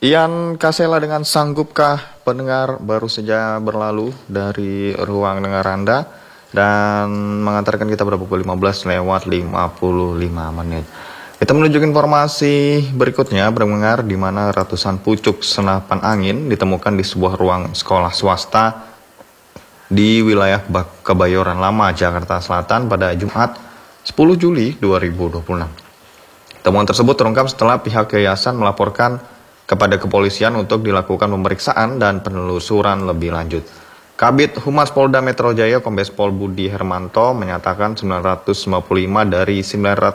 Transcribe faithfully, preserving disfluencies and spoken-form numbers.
Ian Kasela dengan sanggupkah pendengar baru saja berlalu dari ruang dengar Anda dan mengantarkan kita pada pukul lima belas lewat lima puluh lima menit. Kita menuju ke informasi berikutnya, pendengar, di mana ratusan pucuk senapan angin ditemukan di sebuah ruang sekolah swasta di wilayah Kebayoran Lama, Jakarta Selatan pada Jumat sepuluh Juli dua ribu dua puluh enam. Temuan tersebut terungkap setelah pihak yayasan melaporkan kepada kepolisian untuk dilakukan pemeriksaan dan penelusuran lebih lanjut. Kabid Humas Polda Metro Jaya Kombes Pol Budi Hermanto menyatakan sembilan ratus lima puluh lima dari sembilan ratus